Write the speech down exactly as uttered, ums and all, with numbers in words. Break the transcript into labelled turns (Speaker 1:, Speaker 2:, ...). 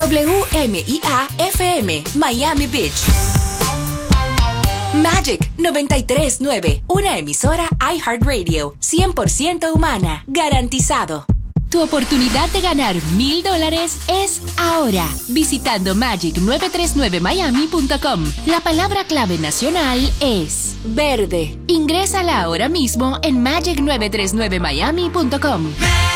Speaker 1: W M I A F M, Miami Beach. Magic noventa y tres punto nueve, una emisora iHeartRadio, cien por ciento humana, garantizado. Tu oportunidad de ganar mil dólares es ahora, visitando magic nueve tres nueve miami punto com. La palabra clave nacional es verde. Ingrésala ahora mismo en magic nueve tres nueve miami punto com.